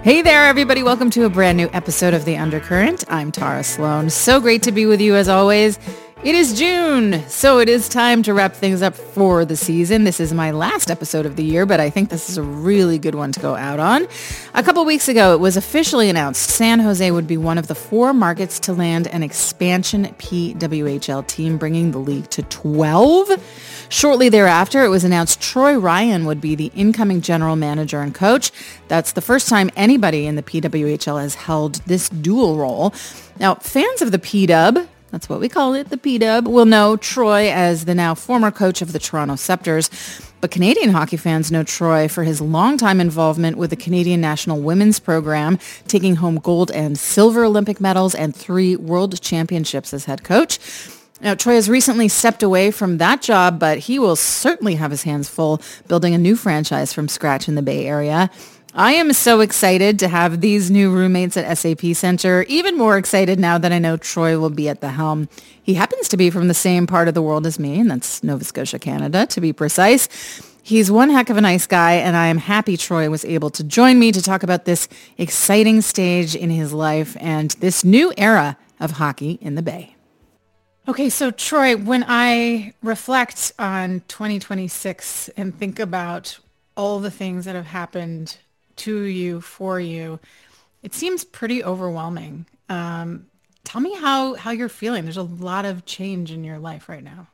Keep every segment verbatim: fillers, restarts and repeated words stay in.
Hey there, everybody. Welcome to a brand new episode of The Undercurrent. I'm Tara Sloan. So great to be with you as always. It is June, so it is time to wrap things up for the season. This is my last episode of the year, but I think this is a really good one to go out on. A couple weeks ago, it was officially announced San Jose would be one of the four markets to land an expansion P W H L team, bringing the league to twelve. Shortly thereafter, it was announced Troy Ryan would be the incoming general manager and coach. That's the first time anybody in the P W H L has held this dual role. Now, fans of the P-Dub, that's what we call it, the P-Dub, will know Troy as the now former coach of the Toronto Scepters. But Canadian hockey fans know Troy for his longtime involvement with the Canadian national women's program, taking home gold and silver Olympic medals and three world championships as head coach. Now, Troy has recently stepped away from that job, but he will certainly have his hands full building a new franchise from scratch in the Bay Area. I am so excited to have these new roommates at S A P Center, even more excited now that I know Troy will be at the helm. He happens to be from the same part of the world as me, and that's Nova Scotia, Canada, to be precise. He's one heck of a nice guy, and I am happy Troy was able to join me to talk about this exciting stage in his life and this new era of hockey in the Bay. Okay, so Troy, when I reflect on twenty twenty-six and think about all the things that have happened to you, for you, it seems pretty overwhelming. Um, tell me how, how you're feeling. There's a lot of change in your life right now.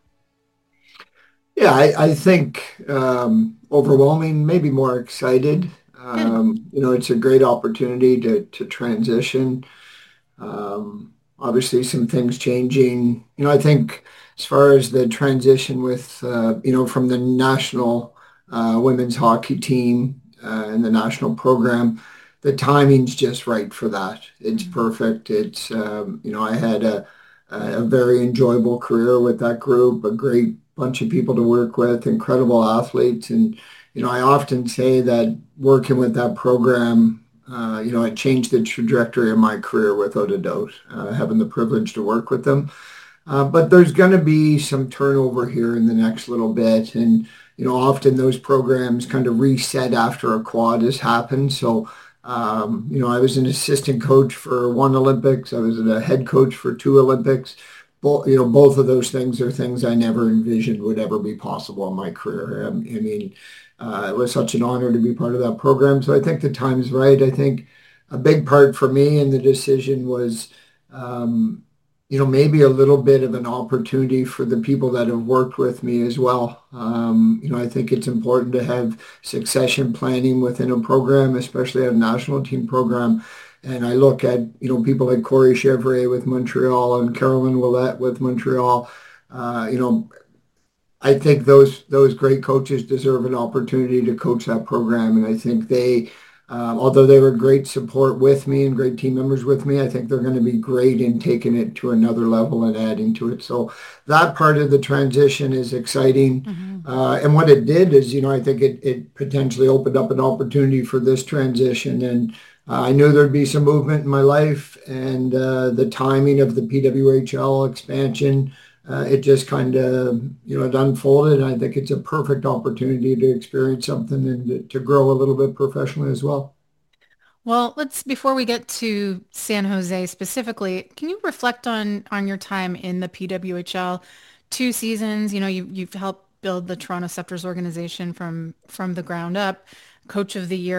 Yeah, I, I think um, overwhelming, maybe more excited. Um, you know, it's a great opportunity to to transition. Um, obviously, some things changing. You know, I think as far as the transition with, uh, you know, from the national uh, women's hockey team uh, and the national program, the timing's just right for that. It's Mm-hmm. perfect. It's, um, you know, I had a, a very enjoyable career with that group, a great bunch of people to work with, incredible athletes. And, you know, I often say that working with that program, uh, you know, it changed the trajectory of my career without a doubt, uh, having the privilege to work with them. Uh, but there's going to be some turnover here in the next little bit. And, you know, often those programs kind of reset after a quad has happened. So, um, you know, I was an assistant coach for one Olympics. I was a head coach for two Olympics. Both, you know, both of those things are things I never envisioned would ever be possible in my career. Um, I mean, uh, it was such an honor to be part of that program. So I think the time's right. I think a big part for me in the decision was, um, you know, maybe a little bit of an opportunity for the people that have worked with me as well. Um, you know, I think it's important to have succession planning within a program, especially a national team program. And I look at, you know, people like Corey Chevrier with Montreal and Carolyn Willette with Montreal. Uh, you know, I think those those great coaches deserve an opportunity to coach that program. And I think they, um, although they were great support with me and great team members with me, I think they're going to be great in taking it to another level and adding to it. So that part of the transition is exciting. Mm-hmm. Uh, and what it did is, you know, I think it, it potentially opened up an opportunity for this transition. And uh, I knew there'd be some movement in my life, and uh, the timing of the P W H L expansion, uh, it just kind of, you know, it unfolded. And I think it's a perfect opportunity to experience something and to, to grow a little bit professionally as well. Well, let's before we get to San Jose specifically, can you reflect on on your time in the P W H L? Two seasons, you know, you you've helped build the Toronto Scepters organization from from the ground up, coach of the year